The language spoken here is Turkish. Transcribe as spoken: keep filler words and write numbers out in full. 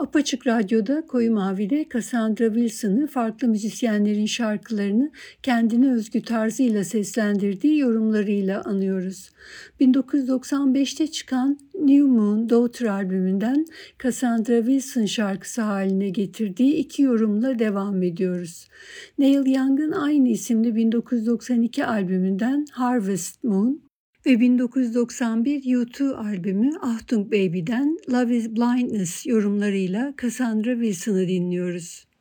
Apaçık Radyo'da Koyu Mavi'de Cassandra Wilson'ı farklı müzisyenlerin şarkılarını kendine özgü tarzıyla seslendirdiği yorumlarıyla anıyoruz. bin dokuz yüz doksan beşte çıkan New Moon Daughter albümünden Cassandra Wilson şarkısı haline getirdiği iki yorumla devam ediyoruz. Neil Young'ın aynı isimli bin dokuz yüz doksan iki albümünden Harvest Moon ve bin dokuz yüz doksan bir U iki albümü Achtung Baby'den Love is Blindness yorumlarıyla Cassandra Wilson'ı dinliyoruz.